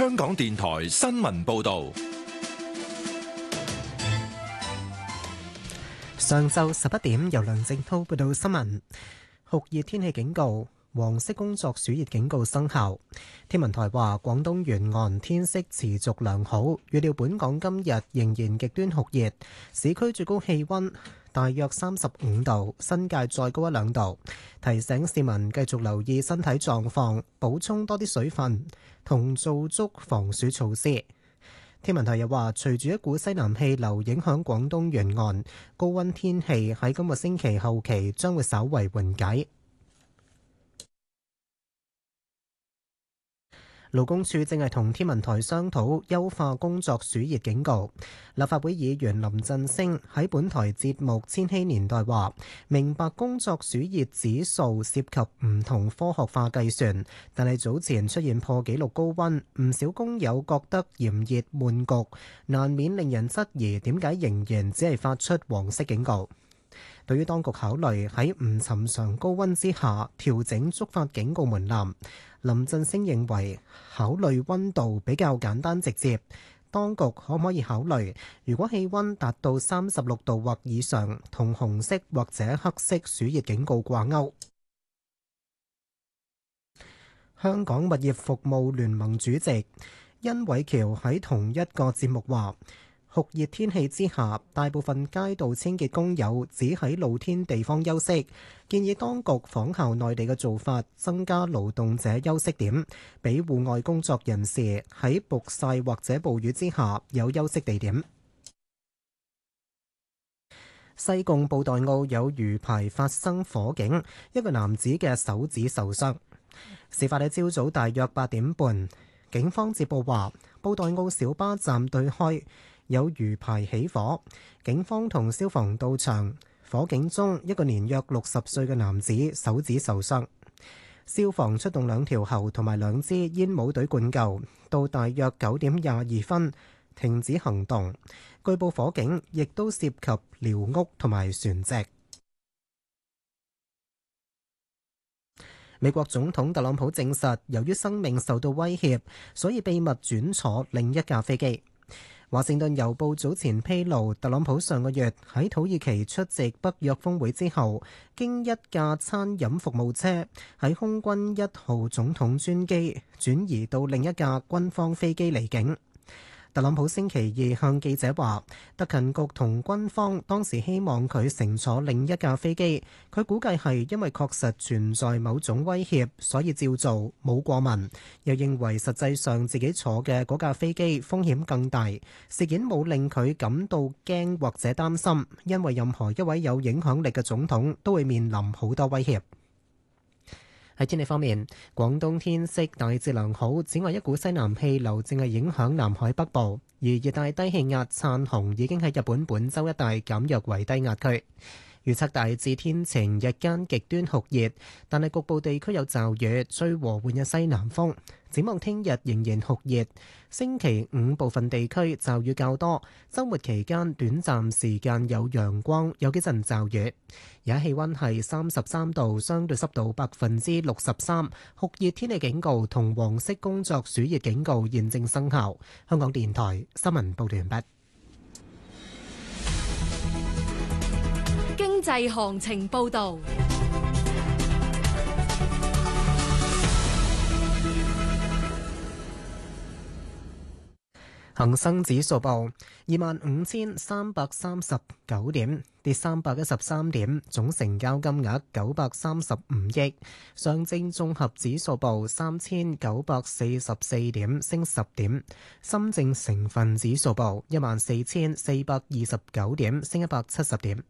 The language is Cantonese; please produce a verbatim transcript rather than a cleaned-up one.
香港電台新聞報道。 上晝十一點，由梁正濤報道新聞。酷熱天氣警告、黃色工作暑熱警告生效。天文台話，廣東沿岸天色持續良好，預料本港今日仍然極端酷熱，市區最高氣溫大約三十五度，新界再高一兩度。提醒市民繼續留意身體狀況，補充多啲水分，同做足防暑措施。天文台又話，隨住一股西南氣流影響廣東沿岸，高溫天氣喺今個星期後期將會稍為緩解。勞工處正係同天文台商討優化工作暑熱警告。立法會議員林振昇喺本台節目《千禧年代》話，明白工作暑熱指數涉及唔同科學化計算，但係早前出現破紀錄高溫，唔少工友覺得炎熱悶局，難免令人質疑點解仍然只係發出黃色警告。對於當局考慮喺唔尋常高溫之下調整觸發警告門檻，林振昇認為考慮溫度比較簡單直接，當局可唔可以考慮，如果氣溫達到三十六度或以上，同紅色或者黑色暑熱警告掛鈎。香港物業服務聯盟主席殷偉橋喺同一個節目話，酷熱天氣之下，大部分街道清潔工友只喺露天地方休息，建議當局仿效內地嘅做法，增加勞動者休息點，俾戶外工作人士喺曝曬或者暴雨之下有休息地點。西貢布袋澳有魚排發生火警，一個男子嘅手指受傷。事發喺朝早大約八點半，警方接報話，布袋澳小巴站對開有魚排起火，警方同消防到場，火警中一個年約六十歲嘅男子手指受傷，消防出動兩條喉同埋兩支煙霧隊灌救，到大約九點廿二分停止行動。據報火警亦都涉及寮屋同埋船隻。美國總統特朗普證實，由於生命受到威脅，所以秘密轉坐另一架飛機。華盛頓郵報早前披露，特朗普上個月喺土耳其出席北約峰會之後，經一架餐飲服務車喺空軍一號總統專機轉移到另一架軍方飛機離境。特朗普星期二向記者話，特勤局同軍方當時希望佢乘坐另一架飛機，佢估計係因為確實存在某種威脅，所以照做，冇過問。又認為實際上自己坐嘅嗰架飛機風險更大，事件冇令佢感到驚或者擔心，因為任何一位有影響力嘅總統都會面臨好多威脅。喺天氣方面，廣東天色大致良好，此外一股西南氣流正係影響南海北部，而熱帶低氣壓燦紅已經喺日本本州一帶減弱為低壓區。預測大致天晴，日間極端酷熱，但係局部地區有驟雨，吹和緩嘅西南風。展望聽日仍然酷熱，星期五部分地區驟雨較多，週末期間短暫時間有陽光，有幾陣驟雨。而家氣溫係三十三度，相對濕度百分之六十三，酷熱天氣警告同黃色工作暑熱警告現正生效。香港電台新聞報道完畢。 經濟行情報導。 恒生指數報二萬五千三百三十九點，跌三百一十三點，總成交金額九百三十五億。上證綜合指數報三千九百四十四點，升十點。深證成分指數報一萬四千四百二十九點，升一百七十點。